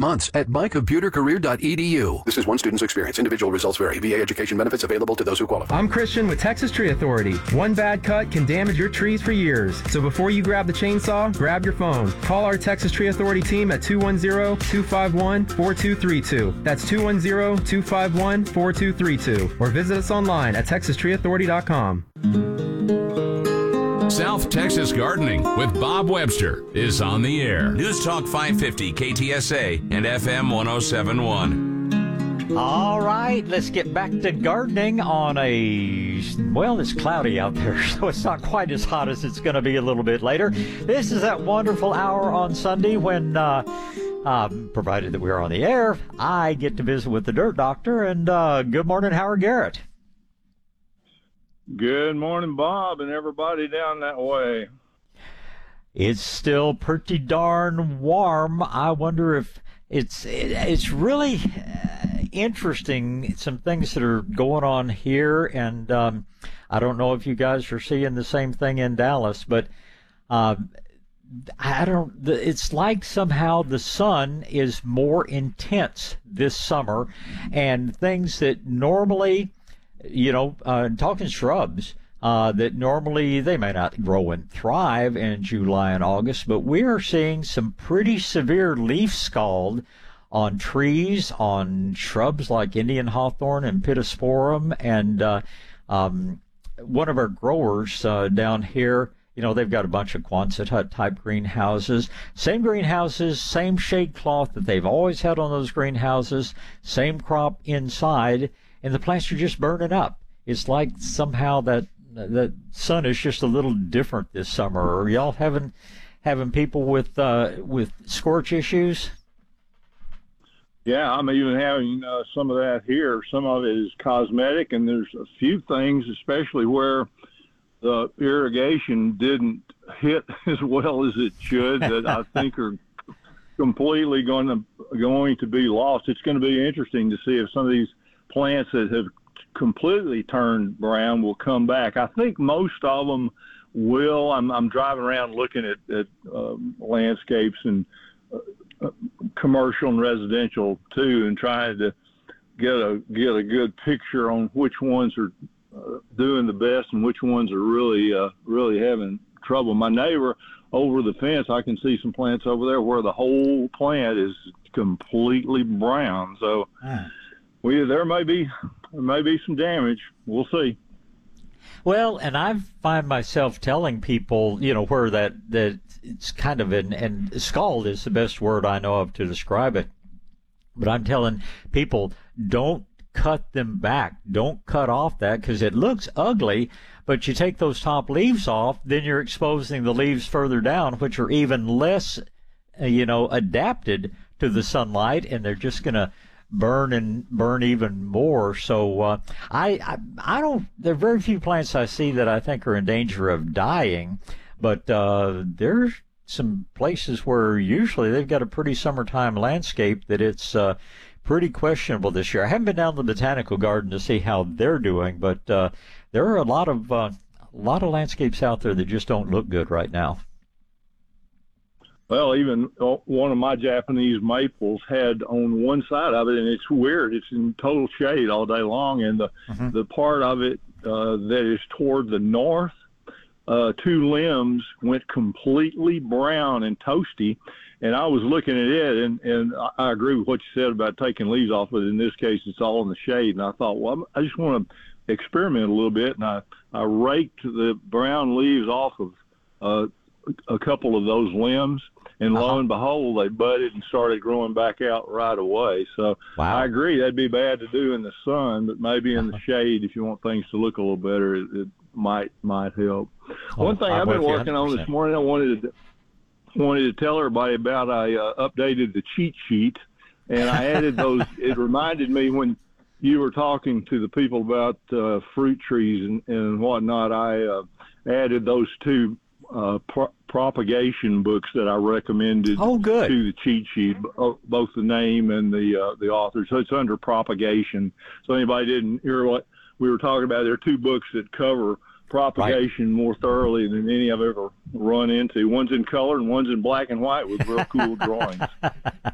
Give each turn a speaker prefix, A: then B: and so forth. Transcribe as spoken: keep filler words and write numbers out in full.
A: months at my computer career dot e d u. This is one student's experience. Individual results vary. V A education benefits available to those who qualify.
B: I'm Christian with Texas Tree Authority. One bad cut can damage your trees for years. So before you grab the chainsaw, grab your phone. Call our Texas Tree Authority team at two one zero, two five one, four two three two. That's two one zero, two five one, four two three two. Or visit us online at texas tree authority dot com.
C: South Texas Gardening with Bob Webster is on the air. News Talk five fifty K T S A and F M one oh seven point one.
D: All right, let's get back to gardening on a, well, it's cloudy out there, so it's not quite as hot as it's going to be a little bit later. This is that wonderful hour on Sunday when, uh, um, provided that we're on the air, I get to visit with the Dirt Doctor. And uh, good morning, Howard Garrett.
E: Good morning, Bob, and everybody down that way.
D: It's still pretty darn warm. I wonder if it's it's really interesting, some things that are going on here, and um, I don't know if you guys are seeing the same thing in Dallas, but uh, I don't. It's like somehow the sun is more intense this summer, and things that normally, you know, uh, talking shrubs, uh, that normally they may not grow and thrive in July and August, but we are seeing some pretty severe leaf scald on trees, on shrubs like Indian hawthorn and pittosporum. And uh, um, one of our growers uh, down here, you know, they've got a bunch of Quonset hut type greenhouses. Same greenhouses, same shade cloth that they've always had on those greenhouses, same crop inside, and the plants are just burning up. It's like somehow that that sun is just a little different this summer. Are y'all having having people with uh, with scorch issues?
E: Yeah, I'm even having uh, some of that here. Some of it is cosmetic, and there's a few things, especially where the irrigation didn't hit as well as it should, that I think are completely going to going to be lost. It's going to be interesting to see if some of these plants that have completely turned brown will come back. I think most of them will. I'm, I'm driving around looking at, at um, landscapes and uh, commercial and residential too, and trying to get a get a good picture on which ones are uh, doing the best and which ones are really uh, really having trouble. My neighbor over the fence, I can see some plants over there where the whole plant is completely brown. So. Ah. We, there may be there may be some damage. We'll see.
D: Well, and I find myself telling people, you know, where that, that it's kind of an, and scald is the best word I know of to describe it. But I'm telling people, don't cut them back. Don't cut off that, because it looks ugly, but you take those top leaves off, then you're exposing the leaves further down, which are even less, uh, you know, adapted to the sunlight, and they're just going to burn and burn even more. So uh, I, I I don't. There are very few plants I see that I think are in danger of dying, but uh, there's some places where usually they've got a pretty summertime landscape that it's uh, pretty questionable this year. I haven't been down to the botanical garden to see how they're doing, but uh, there are a lot of uh, a lot of landscapes out there that just don't look good right now.
E: Well, even one of my Japanese maples had on one side of it, and it's weird, it's in total shade all day long, and the mm-hmm. the part of it uh, that is toward the north, uh, two limbs went completely brown and toasty, and I was looking at it, and, and I agree with what you said about taking leaves off, but in this case it's all in the shade, and I thought, well, I just want to experiment a little bit, and I, I raked the brown leaves off of uh, a couple of those limbs, and uh-huh. lo and behold, they budded and started growing back out right away. So wow. I agree, that'd be bad to do in the sun, but maybe in the shade, if you want things to look a little better, it, it might might help. Oh, One thing I'm I've been working on this morning, I wanted to wanted to tell everybody about. I uh, updated the cheat sheet, and I added those. It reminded me when you were talking to the people about uh, fruit trees and, and whatnot. I uh, added those two uh, pro- propagation books that I recommended
D: oh, good.
E: to the cheat sheet, both the name and the uh, the author. So it's under propagation. So anybody didn't hear what we were talking about, there are two books that cover propagation right. more thoroughly than any I've ever run into. One's in color and one's in black and white with real cool drawings.